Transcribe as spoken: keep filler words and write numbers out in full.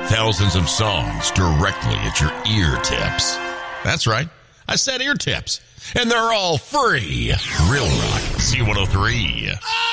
Thousands of songs directly at your ear tips. That's right. I said ear tips. And they're all free. Real Rock C one oh three.